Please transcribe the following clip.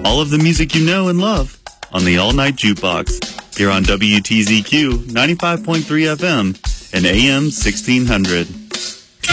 all of the music you know and love on the All Night Jukebox here on WTZQ 95.3 FM and AM 1600.